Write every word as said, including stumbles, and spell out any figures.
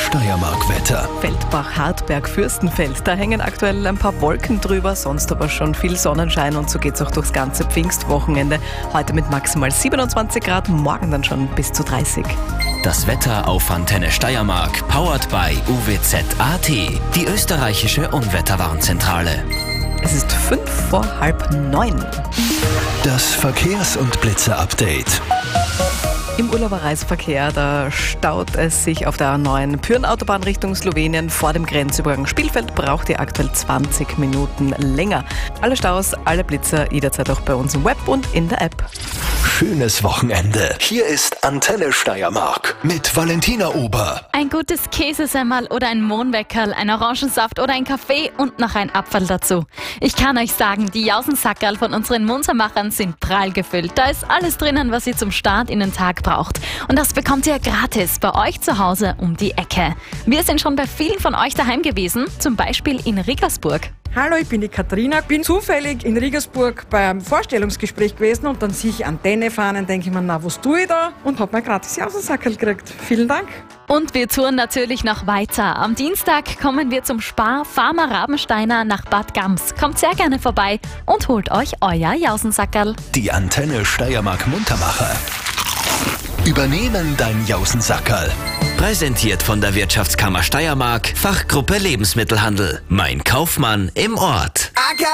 Steiermark-Wetter. Feldbach, Hartberg, Fürstenfeld, da hängen aktuell ein paar Wolken drüber, sonst aber schon viel Sonnenschein und so geht's auch durchs ganze Pfingstwochenende. Heute mit maximal siebenundzwanzig Grad, morgen dann schon bis zu dreißig. Das Wetter auf Antenne Steiermark, powered by U W Z A T, die österreichische Unwetterwarnzentrale. Es ist fünf vor halb neun. Das Verkehrs- und Blitzer-Update. Im Urlauberreisverkehr, da staut es sich auf der A neun Pyhrn-Autobahn Richtung Slowenien. Vor dem Grenzübergang Spielfeld braucht ihr aktuell zwanzig Minuten länger. Alle Staus, alle Blitzer jederzeit auch bei uns im Web und in der App. Schönes Wochenende. Hier ist Antenne Steiermark mit Valentina Ober. Ein gutes Käsesemmel oder ein Mohnweckerl, ein Orangensaft oder ein Kaffee und noch ein Apfel dazu. Ich kann euch sagen, die Jausensackerl von unseren Munzermachern sind prall gefüllt. Da ist alles drinnen, was ihr zum Start in den Tag braucht. Und das bekommt ihr gratis bei euch zu Hause um die Ecke. Wir sind schon bei vielen von euch daheim gewesen, zum Beispiel in Riggersburg. Hallo, ich bin die Katharina, bin zufällig in Riggersburg beim Vorstellungsgespräch gewesen und dann sehe ich Antennefahnen, denke ich mir, na, was tue ich da? Und habe mir gratis Jausensackerl gekriegt. Vielen Dank. Und wir touren natürlich noch weiter. Am Dienstag kommen wir zum Spar Farmer Rabensteiner nach Bad Gams. Kommt sehr gerne vorbei und holt euch euer Jausensackerl. Die Antenne Steiermark Muntermacher übernehmen dein Jausensackerl. Präsentiert von der Wirtschaftskammer Steiermark, Fachgruppe Lebensmittelhandel. Mein Kaufmann im Ort.